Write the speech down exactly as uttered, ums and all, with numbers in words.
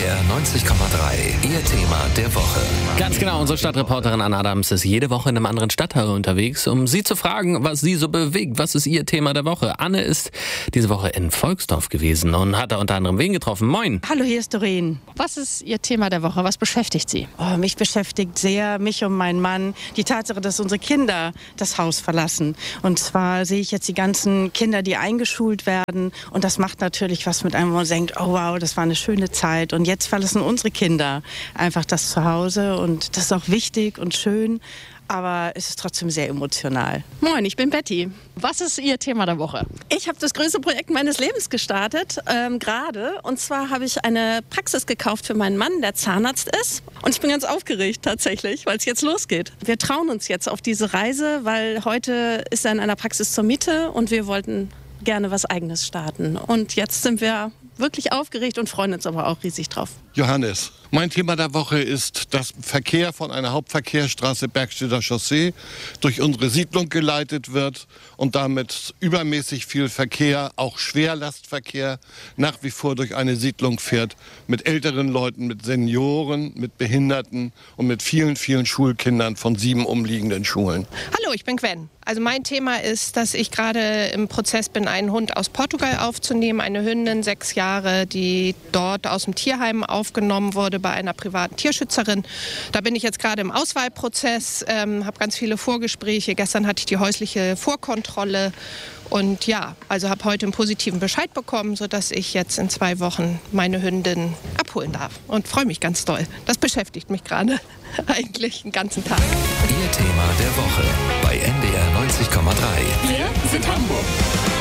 R neunzig Komma drei, Ihr Thema der Woche. Ganz genau, unsere Stadtreporterin Anna Adams ist jede Woche in einem anderen Stadtteil unterwegs, um Sie zu fragen, was Sie so bewegt. Was ist Ihr Thema der Woche? Anne ist diese Woche in Volksdorf gewesen und hat da unter anderem wen getroffen. Moin. Hallo, hier ist Doreen. Was ist Ihr Thema der Woche? Was beschäftigt Sie? Oh, mich beschäftigt sehr, mich und meinen Mann, die Tatsache, dass unsere Kinder das Haus verlassen. Und zwar sehe ich jetzt die ganzen Kinder, die eingeschult werden. Und das macht natürlich was mit einem, wo man denkt, oh wow, das war eine schöne Zeit. Und jetzt verlassen unsere Kinder einfach das Zuhause. Und das ist auch wichtig und schön. Aber es ist trotzdem sehr emotional. Moin, ich bin Betty. Was ist Ihr Thema der Woche? Ich habe das größte Projekt meines Lebens gestartet, ähm, gerade. Und zwar habe ich eine Praxis gekauft für meinen Mann, der Zahnarzt ist. Und ich bin ganz aufgeregt tatsächlich, weil es jetzt losgeht. Wir trauen uns jetzt auf diese Reise, weil heute ist er in einer Praxis zur Miete und wir wollten gerne was Eigenes starten. Und jetzt sind wir wirklich aufgeregt und freuen uns aber auch riesig drauf. Johannes, mein Thema der Woche ist, dass Verkehr von einer Hauptverkehrsstraße Bergstedter Chaussee durch unsere Siedlung geleitet wird und damit übermäßig viel Verkehr, auch Schwerlastverkehr, nach wie vor durch eine Siedlung fährt mit älteren Leuten, mit Senioren, mit Behinderten und mit vielen, vielen Schulkindern von sieben umliegenden Schulen. Hallo, ich bin Gwen. Also mein Thema ist, dass ich gerade im Prozess bin, einen Hund aus Portugal aufzunehmen, eine Hündin, sechs Jahre, die dort aus dem Tierheim aufgenommen wurde bei einer privaten Tierschützerin. Da bin ich jetzt gerade im Auswahlprozess, ähm, habe ganz viele Vorgespräche. Gestern hatte ich die häusliche Vorkontrolle und ja, also habe heute einen positiven Bescheid bekommen, sodass ich jetzt in zwei Wochen meine Hündin abholen darf und freue mich ganz doll. Das beschäftigt mich gerade eigentlich den ganzen Tag. Ihr Thema der Woche bei N D R neunzig Komma drei. Wir sind Hamburg.